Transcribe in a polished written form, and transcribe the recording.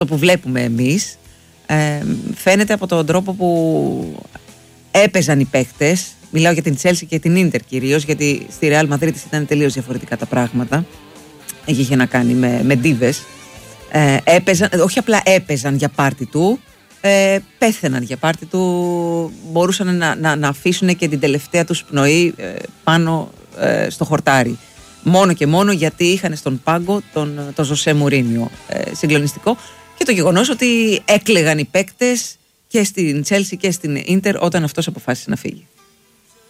το που βλέπουμε εμείς. Φαίνεται από τον τρόπο που έπαιζαν οι παίκτες. Μιλάω για την Chelsea και την Ίντερ κυρίως, γιατί στη Real Madrid ήταν τελείως διαφορετικά τα πράγματα. Είχε να κάνει με ντίβες. Όχι απλά έπαιζαν για πάρτι του, πέθαιναν για πάρτι του. Μπορούσαν να αφήσουν και την τελευταία τους πνοή πάνω στο χορτάρι. Μόνο και μόνο γιατί είχαν στον πάγκο τον Ζωσέ Μουρίνιο. Συγκλονιστικό. Και το γεγονός ότι έκλαιγαν οι παίκτες και στην Chelsea και στην Ίντερ όταν αυτός αποφάσισε να φύγει.